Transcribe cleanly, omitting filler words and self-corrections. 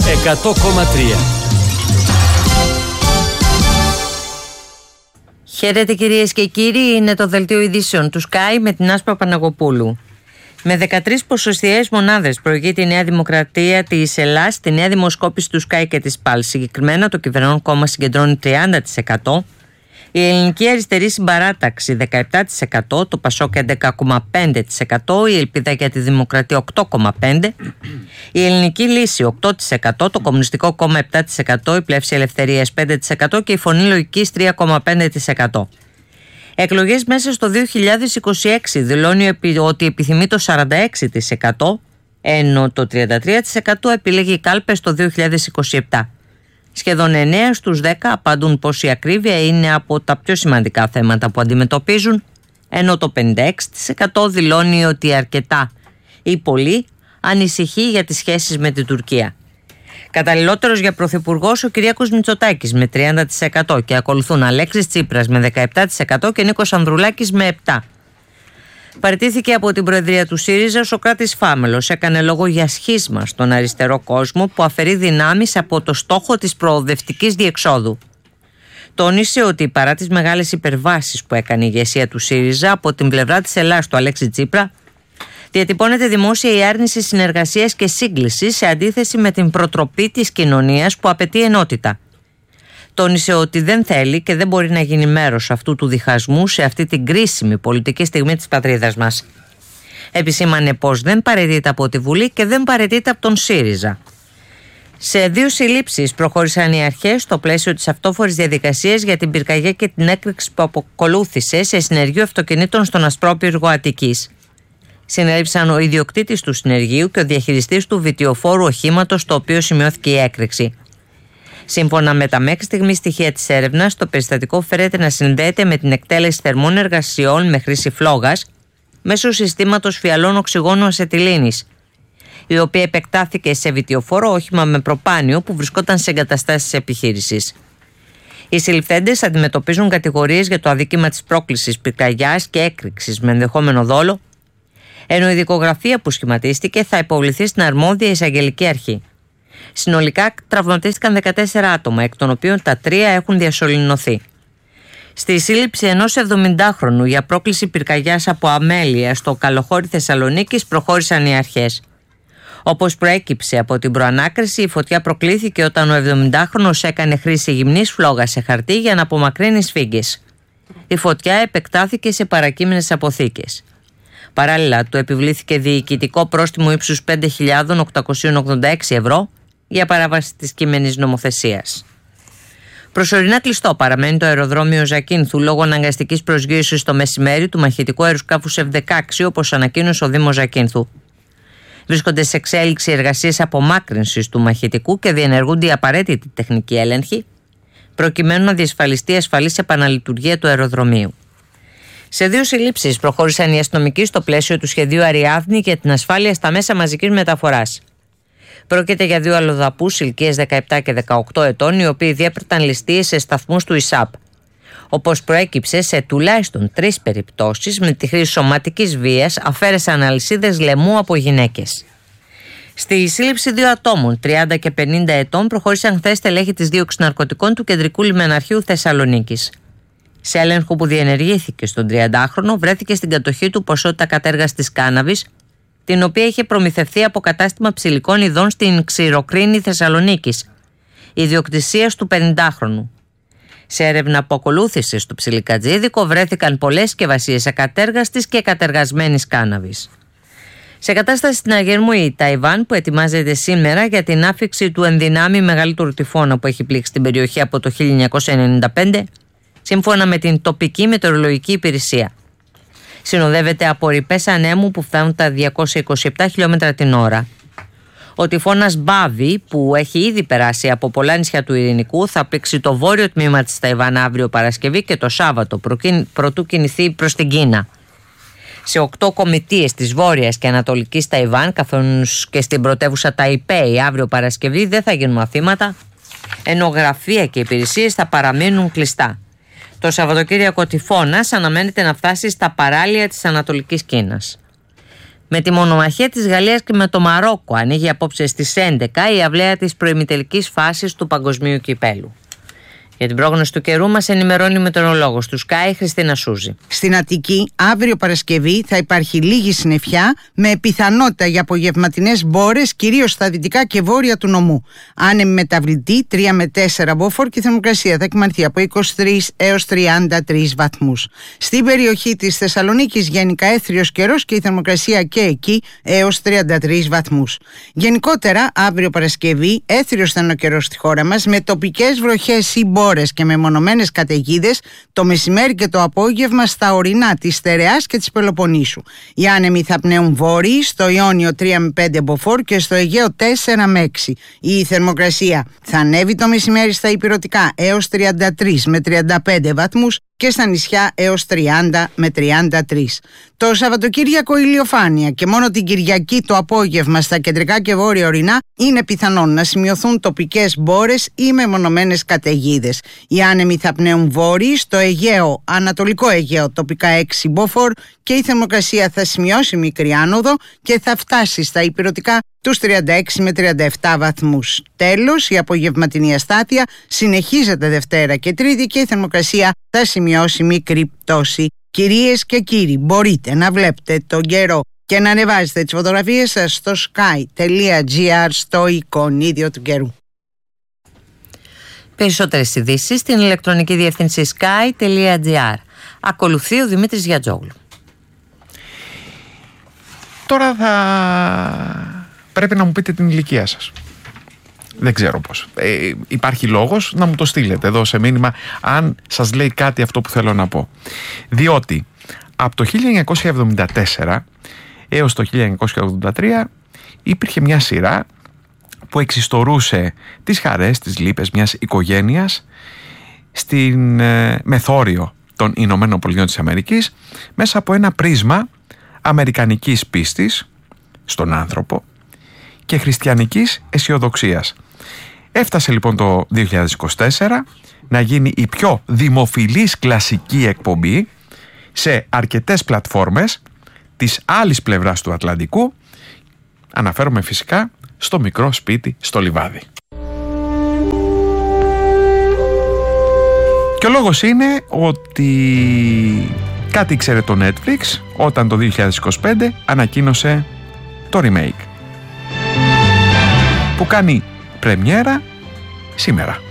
100,3. Χαίρετε κυρίες και κύριοι, είναι το δελτίο ειδήσεων του Sky με την Άσπα Παναγοπούλου. Με 13 ποσοστιαίες μονάδες προηγεί η Νέα Δημοκρατία της Ελλάς τη νέα δημοσκόπηση του Sky και της ΠΑΛ. Συγκεκριμένα το κυβερνών κόμμα συγκεντρώνει 30%, η Ελληνική Αριστερή Συμπαράταξη 17%, το Πασόκ 11,5%, η Ελπίδα για τη Δημοκρατία 8,5%, η Ελληνική Λύση 8%, το Κομμουνιστικό Κόμμα 7%, η Πλεύση Ελευθερίας 5% και η Φωνή Λογικής 3,5%. Εκλογές μέσα στο 2026 δηλώνει ότι επιθυμεί το 46%, ενώ το 33% επιλέγει κάλπες το 2027. Σχεδόν 9 στους 10 απαντούν πως η ακρίβεια είναι από τα πιο σημαντικά θέματα που αντιμετωπίζουν, ενώ το 56% δηλώνει ότι αρκετά ή πολύ ανησυχεί για τις σχέσεις με την Τουρκία. Καταλληλότερος για πρωθυπουργός ο Κυριάκος Μητσοτάκης με 30% και ακολουθούν Αλέξης Τσίπρας με 17% και Νίκος Ανδρουλάκης με 7%. Παραιτήθηκε από την προεδρία του ΣΥΡΙΖΑ ο Σωκράτης Φάμελος. Έκανε λόγο για σχίσμα στον αριστερό κόσμο που αφαιρεί δυνάμεις από το στόχο της προοδευτικής διεξόδου. Τόνισε ότι παρά τις μεγάλες υπερβάσεις που έκανε η ηγεσία του ΣΥΡΙΖΑ από την πλευρά της Ελλάδας του Αλέξη Τσίπρα, διατυπώνεται δημόσια η άρνηση συνεργασίας και σύγκλησης σε αντίθεση με την προτροπή της κοινωνίας που απαιτεί ενότητα. Τόνισε ότι δεν θέλει και δεν μπορεί να γίνει μέρος αυτού του διχασμού σε αυτή την κρίσιμη πολιτική στιγμή της πατρίδας μας. Επισήμανε πως δεν παραιτείται από τη Βουλή και δεν παραιτείται από τον ΣΥΡΙΖΑ. Σε 2 συλλήψεις προχώρησαν οι αρχές στο πλαίσιο της αυτόφορης διαδικασίας για την πυρκαγιά και την έκρηξη που ακολούθησε σε συνεργείο αυτοκινήτων στον Ασπρόπυργο Αττικής. Συνέληψαν ο ιδιοκτήτης του συνεργείου και ο διαχειριστής του βιτιοφόρου οχήματος στο οποίο σημειώθηκε η έκρηξη. Σύμφωνα με τα μέχρι στιγμή στοιχεία της έρευνας, το περιστατικό φέρεται να συνδέεται με την εκτέλεση θερμών εργασιών με χρήση φλόγας μέσω συστήματος φιαλών οξυγόνου ασετιλίνης, η οποία επεκτάθηκε σε βιτιοφόρο όχημα με προπάνιο που βρισκόταν σε εγκαταστάσεις της επιχείρησης. Οι συλληφθέντες αντιμετωπίζουν κατηγορίες για το αδίκημα της πρόκλησης πυρκαγιάς και έκρηξης με ενδεχόμενο δόλο, ενώ η δικογραφία που σχηματίστηκε θα υποβληθεί στην αρμόδια εισαγγελική αρχή. Συνολικά τραυματίστηκαν 14 άτομα, εκ των οποίων τα 3 έχουν διασωληνωθεί. Στη σύλληψη ενός 70χρονου για πρόκληση πυρκαγιάς από αμέλεια στο Καλοχώρι Θεσσαλονίκης προχώρησαν οι αρχές. Όπως προέκυψε από την προανάκριση, η φωτιά προκλήθηκε όταν ο 70χρονος έκανε χρήση γυμνής φλόγας σε χαρτί για να απομακρύνει σφίγγες. Η φωτιά επεκτάθηκε σε παρακείμενες αποθήκες. Παράλληλα, του επιβλήθηκε διοικητικό πρόστιμο ύψους 5.886 ευρώ για παράβαση της κείμενης νομοθεσίας. Προσωρινά κλειστό παραμένει το αεροδρόμιο Ζακίνθου λόγω αναγκαστικής προσγείωσης το μεσημέρι του μαχητικού αεροσκάφους F-16, όπως ανακοίνωσε ο Δήμος Ζακίνθου. Βρίσκονται σε εξέλιξη εργασίες απομάκρυνσης του μαχητικού και διενεργούνται οι απαραίτητοι τεχνικοί έλεγχοι, προκειμένου να διασφαλιστεί η ασφαλής επαναλειτουργία του αεροδρομίου. Σε 2 συλλήψεις προχώρησαν οι αστυνομικοί στο πλαίσιο του σχεδίου Αριάδνη για την ασφάλεια στα μέσα μαζικής μεταφοράς. Πρόκειται για 2 αλλοδαπούς ηλικίας 17 και 18 ετών, οι οποίοι διέπρεπταν ληστείες σε σταθμούς του ΙΣΑΠ. Όπως προέκυψε, σε τουλάχιστον 3 περιπτώσεις με τη χρήση σωματικής βίας αφαίρεσαν αλυσίδες λαιμού από γυναίκες. Στη σύλληψη 2 ατόμων, 30 και 50 ετών, προχώρησαν χθες στελέχη της δίωξης ναρκωτικών του Κεντρικού Λιμεναρχείου Θεσσαλονίκης. Σε έλεγχο που διενεργήθηκε στον 30χρονο, βρέθηκε στην κατοχή του ποσότητα κατέργαστης κάναβης, την οποία είχε προμηθευτεί από κατάστημα ψηλικών ειδών στην Ξηροκρίνη Θεσσαλονίκης, ιδιοκτησίας του 50χρονου. Σε έρευνα που ακολούθησε στο Ψιλικατζίδικο, βρέθηκαν πολλές συσκευασίες ακατέργαστης και κατεργασμένης κάναβης. Σε κατάσταση συναγερμού η Ταϊβάν, που ετοιμάζεται σήμερα για την άφιξη του ενδυνάμει μεγαλύτερου τυφώνα που έχει πλήξει την περιοχή από το 1995, σύμφωνα με την τοπική μετεωρολογική υπηρεσία. Συνοδεύεται από ρηπές ανέμου που φτάνουν τα 227 χιλιόμετρα την ώρα. Ο τυφώνας Μπάβι, που έχει ήδη περάσει από πολλά νησιά του Ειρηνικού, θα πλήξει το βόρειο τμήμα της Ταϊβάν αύριο Παρασκευή και το Σάββατο, προτού κινηθεί προς την Κίνα. Σε 8 κομιτείες της Βόρειας και Ανατολικής Ταϊβάν, καθώς και στην πρωτεύουσα Ταϊπέη αύριο Παρασκευή, δεν θα γίνουν μαθήματα, ενώ γραφεία και υπηρεσίες θα παραμείνουν κλειστά. Το Σαββατοκύριακο τυφώνας αναμένεται να φτάσει στα παράλια της Ανατολικής Κίνας. Με τη μονομαχία της Γαλλίας και με το Μαρόκο ανοίγει απόψε στις 11 η αυλαία της προημιτελικής φάσης του Παγκοσμίου Κυπέλου. Για την πρόγνωση του καιρού μας ενημερώνει η μετεωρολόγος του Sky, Χριστίνα Σούζη. Στην Αττική, αύριο Παρασκευή, θα υπάρχει λίγη συννεφιά με πιθανότητα για απογευματινές μπόρες, κυρίως στα δυτικά και βόρεια του νομού. Άνεμη μεταβλητή 3 με 4 μποφόρ και η θερμοκρασία θα εκμανθεί από 23 έως 33 βαθμούς. Στην περιοχή της Θεσσαλονίκης γενικά έθριος καιρός και η θερμοκρασία και εκεί έως 33 βαθμούς. Γενικότερα, αύριο Παρασκευή, έθριος θα είναι ο καιρός στη χώρα μας με τοπικές βροχές ή μπόρες και μεμονωμένες καταιγίδες το μεσημέρι και το απόγευμα στα ορεινά της Στερεάς και της Πελοποννήσου. Οι άνεμοι θα πνέουν βόρειοι, στο Ιόνιο 3 με 5 μποφόρ και στο Αιγαίο 4 με 6. Η θερμοκρασία θα ανέβει το μεσημέρι στα ηπειρωτικά έως 33 με 35 βαθμούς και στα νησιά έως 30 με 33. Το Σαββατοκύριακο ηλιοφάνεια και μόνο την Κυριακή το απόγευμα στα κεντρικά και βόρεια ορεινά είναι πιθανόν να σημειωθούν τοπικές μπόρες ή μεμονωμένες καταιγίδες. Οι άνεμοι θα πνέουν βόρειοι, στο Αιγαίο, Ανατολικό Αιγαίο τοπικά 6 μποφόρ και η θερμοκρασία θα σημειώσει μικρή άνοδο και θα φτάσει στα ηπειρωτικά τους 36 με 37 βαθμούς. Τέλος, η απογευματινή αστάθεια συνεχίζεται Δευτέρα και Τρίτη και η θερμοκρασία θα σημειώσει μικρή πτώση. Κυρίες και κύριοι, μπορείτε να βλέπετε τον καιρό και να ανεβάζετε τις φωτογραφίες σας στο sky.gr στο εικονίδιο του καιρού. Περισσότερες ειδήσεις στην ηλεκτρονική διεύθυνση sky.gr. Ακολουθεί ο Δημήτρης Γιατζόγλου. Τώρα θα πρέπει να μου πείτε την ηλικία σας. Δεν ξέρω πώς. Υπάρχει λόγος να μου το στείλετε εδώ σε μήνυμα αν σας λέει κάτι αυτό που θέλω να πω. Διότι από το 1974 έως το 1983 υπήρχε μια σειρά που εξιστορούσε τις χαρές, τις λύπες μιας οικογένειας στην μεθόριο των Ηνωμένων Πολιτειών της Αμερικής μέσα από ένα πρίσμα αμερικανικής πίστης στον άνθρωπο και χριστιανικής αισιοδοξίας. Έφτασε λοιπόν το 2024 να γίνει η πιο δημοφιλής κλασική εκπομπή σε αρκετές πλατφόρμες της άλλης πλευράς του Ατλαντικού. Αναφέρομαι φυσικά στο μικρό σπίτι στο λιβάδι. Και ο λόγος είναι ότι κάτι ήξερε το Netflix όταν το 2025 ανακοίνωσε το remake που κάνει πρεμιέρα σήμερα.